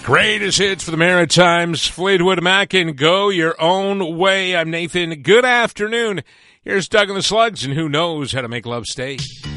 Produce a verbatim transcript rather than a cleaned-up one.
Greatest hits for the Maritimes. Fleetwood Mac and Go Your Own Way. I'm Nathan. Good afternoon. Here's Doug and the Slugs, and who knows how to make love stay.